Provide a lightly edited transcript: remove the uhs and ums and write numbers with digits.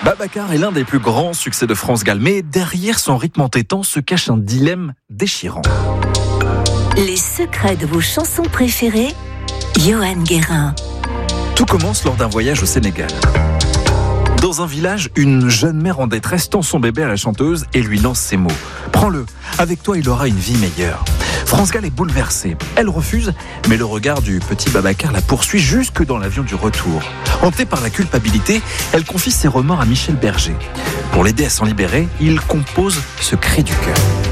Babacar est l'un des plus grands succès de France Gall, mais derrière son rythme entêtant se cache un dilemme déchirant. Les secrets de vos chansons préférées, Johan Guérin. Tout commence lors d'un voyage au Sénégal. Dans un village, une jeune mère en détresse tend son bébé à la chanteuse et lui lance ces mots. « Prends-le, avec toi il aura une vie meilleure ». France Gall est bouleversée. Elle refuse, mais le regard du petit Babacar la poursuit jusque dans l'avion du retour. Hantée par la culpabilité, elle confie ses remords à Michel Berger. Pour l'aider à s'en libérer, il compose ce cri du cœur.